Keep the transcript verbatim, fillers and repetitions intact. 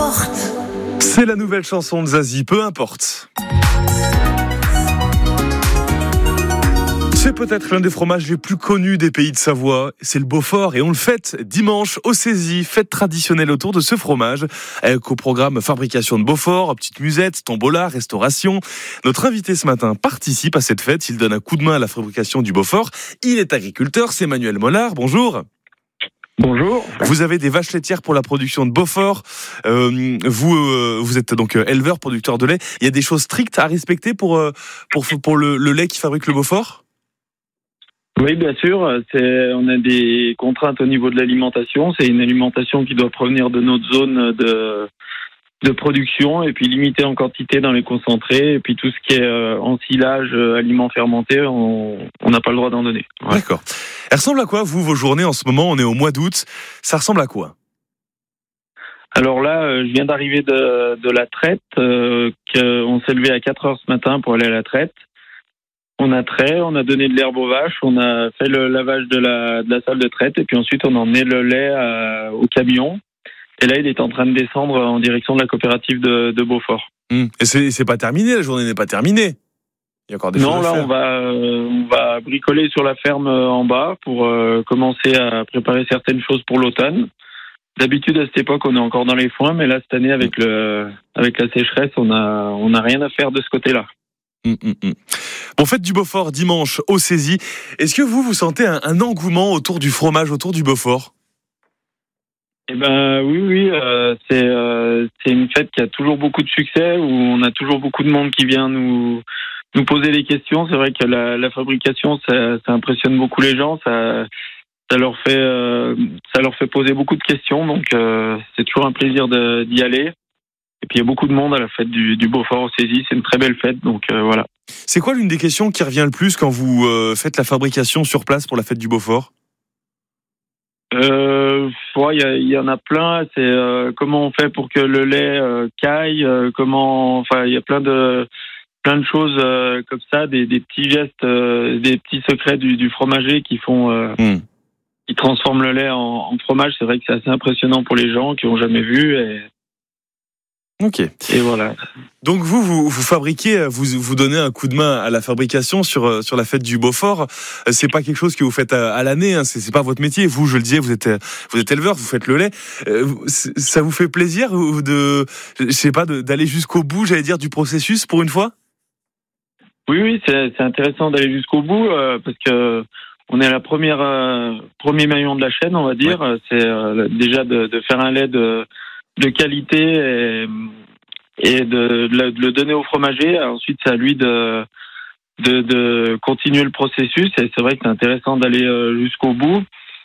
importe. C'est la nouvelle chanson de Zazie, peu importe. C'est peut-être l'un des fromages les plus connus des pays de Savoie, c'est le Beaufort et on le fête dimanche au Saisie, fête traditionnelle autour de ce fromage, avec au programme fabrication de Beaufort, petite musette, tombola, restauration. Notre invité ce matin participe à cette fête, il donne un coup de main à la fabrication du Beaufort. Il est agriculteur, c'est Manuel Mollard, bonjour. Bonjour. Vous avez des vaches laitières pour la production de Beaufort. Euh, vous, euh, vous êtes donc éleveur, producteur de lait. Il y a des choses strictes à respecter pour euh, pour pour le, le lait qui fabrique le Beaufort. Oui, bien sûr. C'est, on a des contraintes au niveau de l'alimentation. C'est une alimentation qui doit provenir de notre zone de de production et puis limitée en quantité dans les concentrés. Et puis tout ce qui est euh, ensilage, euh, aliments fermentés, on on n'a pas le droit d'en donner. Ouais. D'accord. Elle ressemble à quoi, vous, vos journées en ce moment? On est au mois d'août. Ça ressemble à quoi? Alors là, euh, je viens d'arriver de de la traite. Euh, qu'on s'est levé à quatre heures ce matin pour aller à la traite. On a trait, on a donné de l'herbe aux vaches, on a fait le lavage de la, de la salle de traite et puis ensuite on a emmené le lait à, au camion. Et là, il est en train de descendre en direction de la coopérative de, de Beaufort. Mmh. Et c'est, c'est pas terminé, la journée n'est pas terminée. Il y a encore des non, choses là, à faire. on va, euh, on va bricoler sur la ferme en bas pour euh, commencer à préparer certaines choses pour l'automne. D'habitude, à cette époque, on est encore dans les foins, mais là, cette année, avec le, avec la sécheresse, on a, on a rien à faire de ce côté-là. Mmh, mmh. Bon, fête du Beaufort dimanche au Saisie. Est-ce que vous, vous sentez un, un engouement autour du fromage, autour du Beaufort? Eh ben oui, oui, euh, c'est euh, c'est une fête qui a toujours beaucoup de succès, où on a toujours beaucoup de monde qui vient nous nous poser des questions. C'est vrai que la, la fabrication, ça, ça impressionne beaucoup les gens, ça ça leur fait euh, ça leur fait poser beaucoup de questions, donc euh, c'est toujours un plaisir de, d'y aller. Et puis il y a beaucoup de monde à la fête du, du Beaufort au Saisie, c'est une très belle fête, donc euh, voilà. C'est quoi l'une des questions qui revient le plus quand vous euh, faites la fabrication sur place pour la fête du Beaufort? Euh, ouais, il y, a, il y en a plein. C'est euh, comment on fait pour que le lait euh, caille, euh, comment, enfin, il y a plein de plein de choses euh, comme ça, des, des petits gestes, euh, des petits secrets du, du fromager qui font, euh, mmh. qui transforment le lait en, en fromage. C'est vrai que c'est assez impressionnant pour les gens qui ont jamais vu. Et, Ok. et voilà. Donc vous, vous, vous fabriquez, vous, vous donnez un coup de main à la fabrication sur, sur la fête du Beaufort. C'est pas quelque chose que vous faites à, à l'année, hein, c'est, c'est pas votre métier. Vous, je le disais, vous êtes, vous êtes éleveur, vous faites le lait. Euh, ça vous fait plaisir de, je sais pas, de, d'aller jusqu'au bout, j'allais dire, du processus pour une fois? Oui, oui, c'est, c'est intéressant d'aller jusqu'au bout euh, parce que on est à la première, euh, premier maillon de la chaîne, on va dire. Ouais. C'est euh, déjà de, de faire un lait de de qualité et, et de, de le donner au fromager. Ensuite, c'est à lui de, de, de continuer le processus. Et c'est vrai que c'est intéressant d'aller jusqu'au bout.